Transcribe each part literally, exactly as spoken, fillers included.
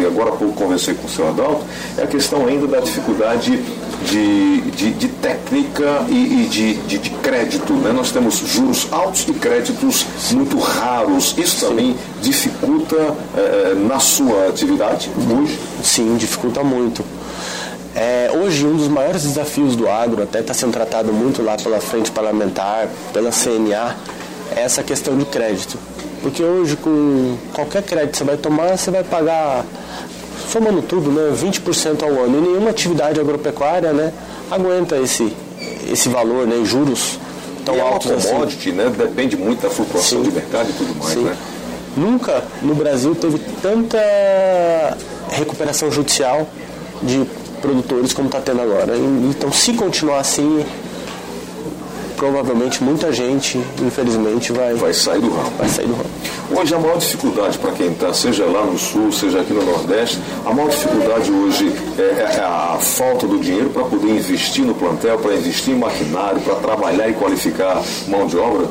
agora há pouco conversei com o seu Adalto, é a questão ainda da dificuldade de, de, de técnica e, e de, de, de crédito, né? Nós temos juros altos e créditos muito raros. Isso Sim. também dificulta é, na sua atividade hoje? Sim, dificulta muito. É, hoje, um dos maiores desafios do agro, até está sendo tratado muito lá pela Frente Parlamentar, pela C N A, é essa questão de crédito. Porque hoje, com qualquer crédito que você vai tomar, você vai pagar, somando tudo, né, vinte por cento ao ano. E nenhuma atividade agropecuária, né, aguenta esse, esse valor, né, juros tão e altos é uma commodity, assim. né? Depende muito da flutuação Sim. de mercado e tudo mais. Sim. Né? Nunca no Brasil teve tanta recuperação judicial de produtores como está tendo agora. Então, se continuar assim, provavelmente muita gente, infelizmente, vai, vai sair do ramo. Vai sair do ramo. Hoje a maior dificuldade para quem está, seja lá no sul, seja aqui no Nordeste, a maior dificuldade hoje é, é a falta do dinheiro para poder investir no plantel, para investir em maquinário, para trabalhar e qualificar mão de obra?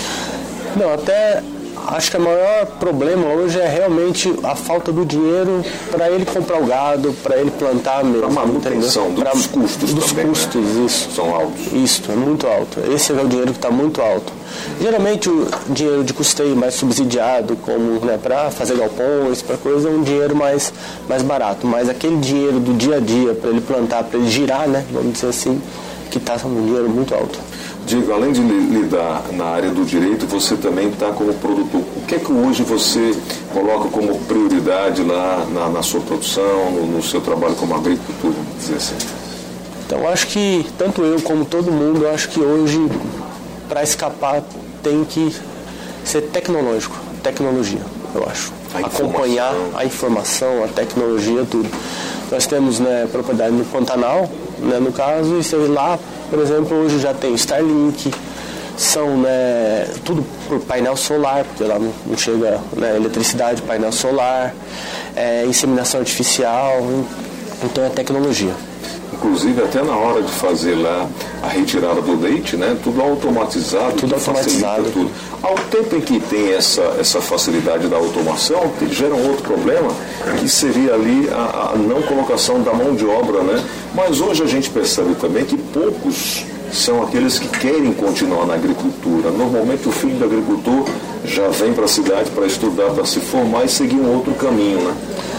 Não, até acho que o maior problema hoje é realmente a falta do dinheiro para ele comprar o gado, para ele plantar mesmo. Para manutenção, dos pra, custos dos também, custos, né? isso. São altos. Isso, é muito alto. Esse é o dinheiro que está muito alto. Geralmente o dinheiro de custeio mais subsidiado, como, né, para fazer galpões, para coisa, é um dinheiro mais, mais barato. Mas aquele dinheiro do dia a dia, para ele plantar, para ele girar, né, vamos dizer assim, que está um dinheiro muito alto. Diego, além de lidar na área do direito, você também está como produtor. O que é que hoje você coloca como prioridade lá na, na sua produção, no, no seu trabalho como agricultor, vamos dizer assim? Então, acho que tanto eu como todo mundo, acho que hoje, para escapar, tem que ser tecnológico, tecnologia, eu acho. A acompanhar a informação, a tecnologia, tudo. Nós temos, né, propriedade no Pantanal, né, no caso, e sei lá, por exemplo, hoje já tem Starlink, são, né, tudo por painel solar, porque lá não, não chega, né, eletricidade, painel solar, é, inseminação artificial, então é tecnologia. Inclusive até na hora de fazer lá a retirada do leite, né, tudo automatizado, tudo automatizado. Tudo. Ao tempo em que tem essa, essa facilidade da automação, gera um outro problema, que seria ali a, a não colocação da mão de obra, né? Mas hoje a gente percebe também que poucos são aqueles que querem continuar na agricultura. Normalmente o filho do agricultor já vem para a cidade para estudar, para se formar e seguir um outro caminho, né?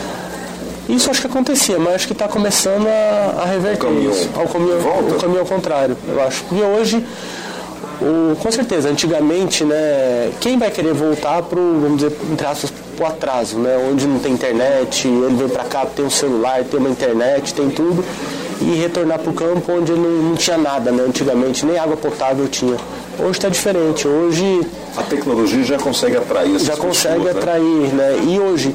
Isso acho que acontecia, mas acho que está começando a, a reverter o caminho, isso. Ao caminho, o caminho ao contrário, eu acho. Porque hoje, o, com certeza, antigamente, né, quem vai querer voltar para o, vamos dizer, entre aspas, para o atraso, né, onde não tem internet, ele vem para cá, tem um celular, tem uma internet, tem tudo, e retornar para o campo onde ele não, não tinha nada, né, antigamente, nem água potável tinha. Hoje está diferente, hoje... A tecnologia já consegue atrair essas Já consegue pessoas, atrair, né? né, e hoje...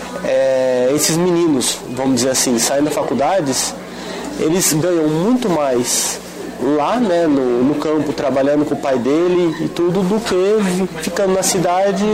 É, esses meninos, vamos dizer assim, saindo da faculdades, eles ganham muito mais lá, né, no, no campo, trabalhando com o pai dele e tudo, do que ficando na cidade.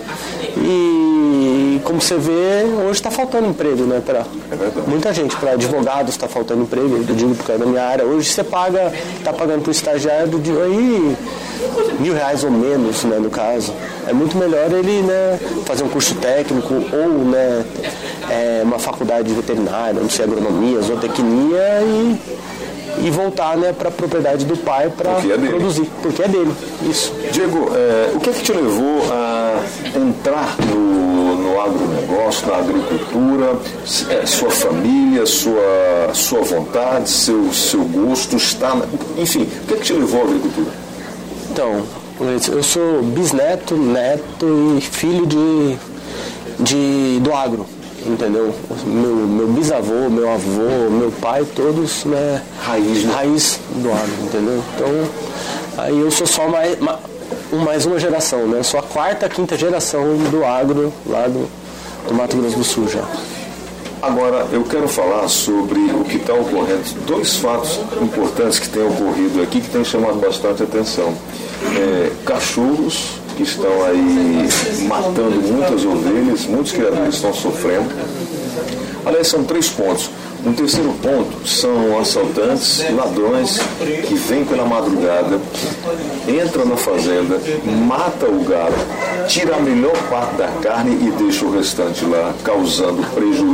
E como você vê, hoje está faltando emprego, né, para muita gente, para advogados está faltando emprego, eu digo porque é da minha área. Hoje você paga, está pagando para o estagiário de aí mil reais ou menos, né, no caso. É muito melhor ele, né, fazer um curso técnico ou, né, é, uma faculdade de veterinária, não sei, agronomia, zootecnia e, e voltar, né, para a propriedade do pai para é produzir, porque é dele. Isso. Diego, é, o que é que te levou a entrar no, no agronegócio, na agricultura, é, sua família, sua, sua vontade, seu, seu gosto, está, enfim, o que é que te levou à agricultura? Então, eu sou bisneto, neto e filho de, de, do agro, entendeu? Meu, meu bisavô, meu avô, meu pai, todos, né, raiz, né? raiz do agro, entendeu? Então, aí eu sou só mais, mais uma geração, né? Eu sou a quarta, quinta geração do agro lá do, do Mato Grosso do Sul já. Agora, eu quero falar sobre o que está ocorrendo. Dois fatos importantes que têm ocorrido aqui que têm chamado bastante atenção. É, cachorros que estão aí matando muitas ovelhas, muitos criadores estão sofrendo. Aliás, são três pontos. Um terceiro ponto são assaltantes, ladrões que vêm pela madrugada, entram na fazenda, mata o gado, tira a melhor parte da carne e deixa o restante lá, causando prejuízo